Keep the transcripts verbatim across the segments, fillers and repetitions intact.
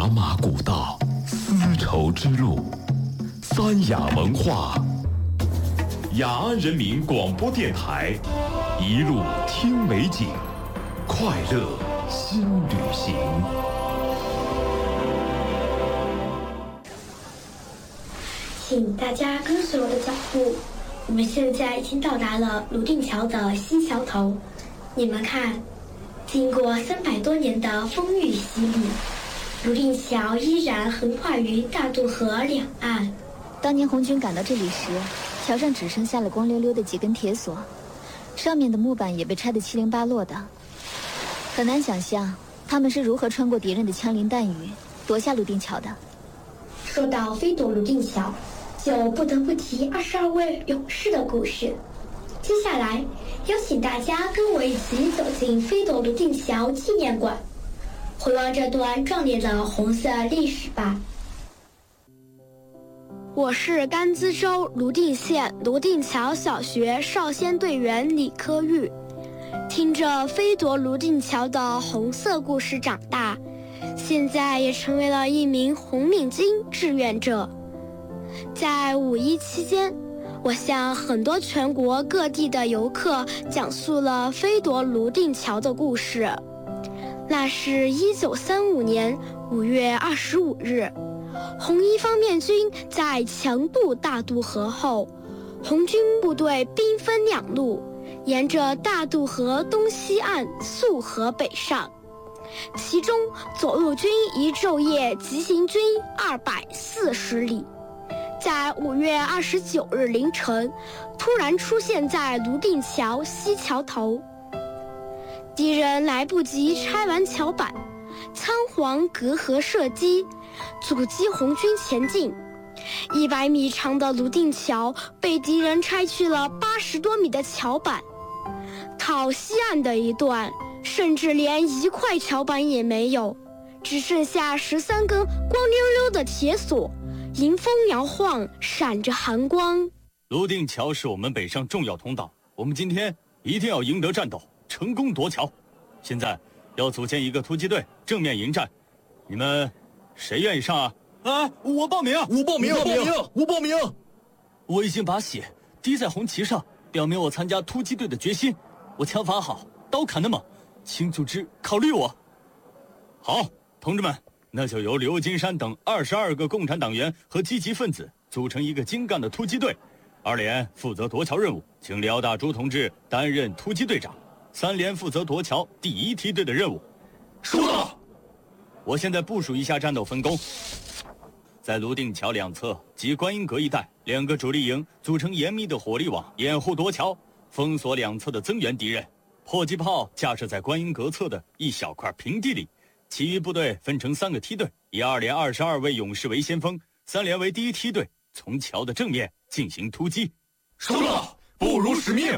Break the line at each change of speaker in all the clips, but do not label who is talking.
茶马古道，丝绸之路，三雅文化。雅安人民广播电台，一路听美景，快乐新旅行。
请大家跟随我的脚步，我们现在已经到达了泸定桥的西桥头。你们看，经过三百多年的风雨洗礼，泸定桥依然横跨于大渡河两岸。
当年红军赶到这里时，桥上只剩下了光溜溜的几根铁索，上面的木板也被拆得七零八落的。很难想象他们是如何穿过敌人的枪林弹雨，夺下泸定桥的。
说到飞夺泸定桥，就不得不提二十二位勇士的故事。接下来，邀请大家跟我一起走进飞夺泸定桥纪念馆，回望这段壮烈的红色历史吧。
我是甘孜州泸定县泸定桥小学少先队员李科玉，听着飞夺泸定桥的红色故事长大，现在也成为了一名红领巾志愿者。在五一期间，我向很多全国各地的游客讲述了飞夺泸定桥的故事。那是一九三五年五月二十五日，红一方面军在强渡大渡河后，红军部队兵分两路，沿着大渡河东西岸溯河北上。其中左路军一昼夜急行军二百四十里，在五月二十九日凌晨，突然出现在泸定桥西桥头。敌人来不及拆完桥板，仓皇隔河射击，阻击红军前进。一百米长的泸定桥被敌人拆去了八十多米的桥板，靠西岸的一段甚至连一块桥板也没有，只剩下十三根光溜溜的铁索，迎风摇晃，闪着寒光。
泸定桥是我们北上重要通道，我们今天一定要赢得战斗，成功夺桥。现在要组建一个突击队，正面迎战。你们谁愿意上啊？
啊，我报名！我报名！我报名！我报名！
我已经把血滴在红旗上，表明我参加突击队的决心。我枪法好，刀砍得猛，请组织考虑我。好，同志们，那就由刘金山等二十二个共产党员和积极分子组成一个精干的突击队。二连负责夺桥任务，请廖大珠同志担任突击队长。三连负责夺桥第一梯队的任务。
收到。
我现在部署一下战斗分工。在泸定桥两侧及观音阁一带，两个主力营组成严密的火力网，掩护夺桥，封锁两侧的增援敌人。迫击炮架设在观音阁侧的一小块平地里。其余部队分成三个梯队，以二连二十二位勇士为先锋，三连为第一梯队，从桥的正面进行突击。
收到，不辱使命。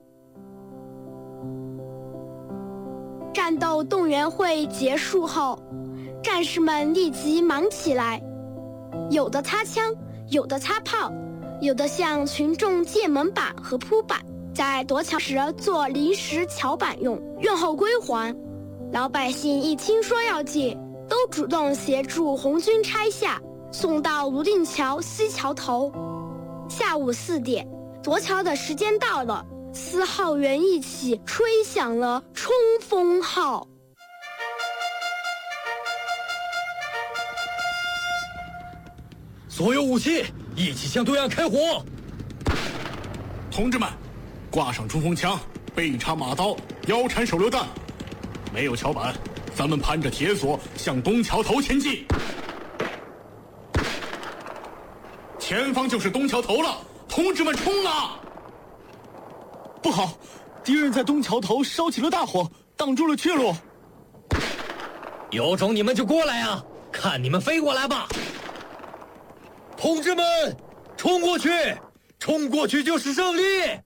战斗动员会结束后，战士们立即忙起来，有的擦枪，有的擦炮，有的向群众借门板和铺板，在夺桥时做临时桥板用，用后归还。老百姓一听说要借，都主动协助红军拆下，送到泸定桥西桥头。下午四点，夺桥的时间到了，四号员一起吹响了冲锋号。
所有武器一起向对岸开火。同志们，挂上冲锋枪，背插马刀，腰缠手榴弹。没有桥板，咱们攀着铁索向东桥头前进。前方就是东桥头了，同志们冲啊！
不好，敌人在东桥头烧起了大火，挡住了去路。
有种你们就过来啊，看你们飞过来吧。同志们，冲过去，冲过去就是胜利。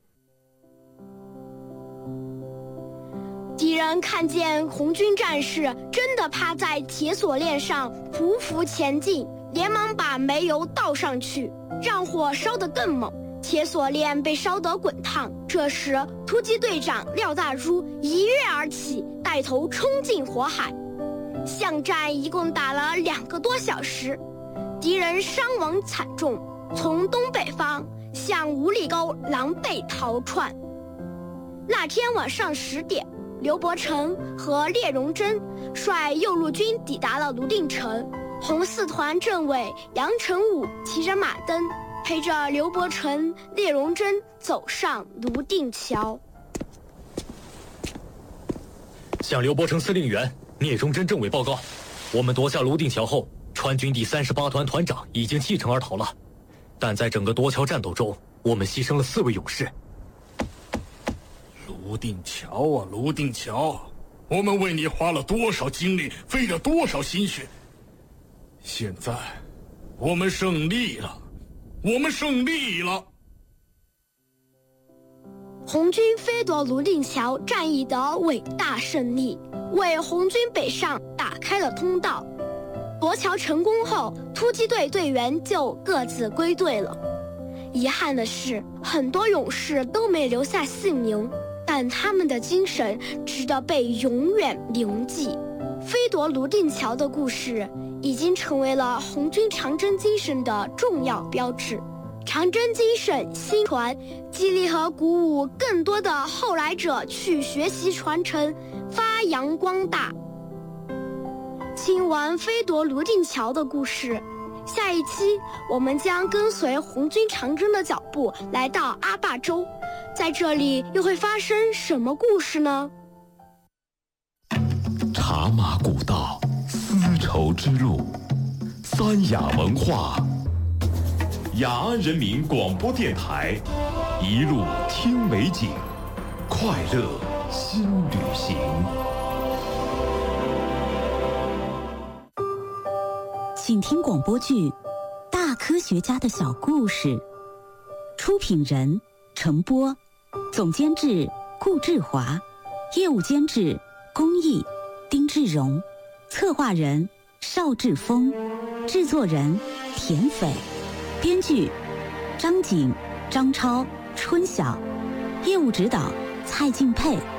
敌人看见红军战士真的趴在铁锁链上匍匐前进，连忙把煤油倒上去，让火烧得更猛，铁锁链被烧得滚烫。这时突击队长廖大珠一跃而起，带头冲进火海。 巷战一共打了两个多小时，敌人伤亡惨重，从东北方向五里沟狼狈逃窜。那天晚上十点，刘伯承和聂荣臻率右路军抵达了泸定城。红四团政委杨成武骑着马镫，陪着刘伯承、聂荣臻走上泸定桥。
向刘伯承司令员、聂荣臻政委报告，我们夺下泸定桥后，川军第三十八团团长已经弃城而逃了，但在整个夺桥战斗中，我们牺牲了四位勇士。
泸定桥啊，泸定桥，我们为你花了多少精力，费了多少心血。现在，我们胜利了，我们胜利了！
红军飞夺泸定桥战役的伟大胜利，为红军北上打开了通道。夺桥成功后，突击队队员就各自归队了。遗憾的是，很多勇士都没留下姓名，但他们的精神值得被永远铭记。飞夺泸定桥的故事已经成为了红军长征精神的重要标志。长征精神新传，激励和鼓舞更多的后来者去学习传承，发扬光大。听完飞夺泸定桥的故事，下一期我们将跟随红军长征的脚步来到阿坝州，在这里又会发生什么故事呢？
茶马古道，丝绸之路，三雅文化，雅安人民广播电台，一路听美景，快乐新旅行。
请听广播剧《大科学家的小故事》，出品人程波，总监制顾志华，业务监制龚毅、丁志荣，策划人邵志峰，制作人田斐，编剧张景、张超、春晓，业务指导蔡敬佩。